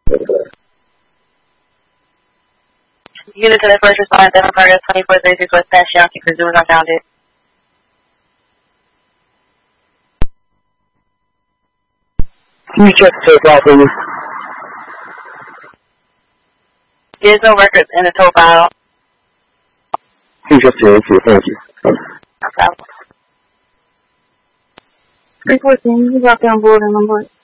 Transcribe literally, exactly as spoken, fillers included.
Unit to the first responder, Devon Parker, twenty-four thirty-six West Dash, Yankee, Pursuit, I found it. Can you check the tow file for me? There's no records in the tow file. Please just thank you. Thank you. No problem. three fourteen, you got down board and I'm like,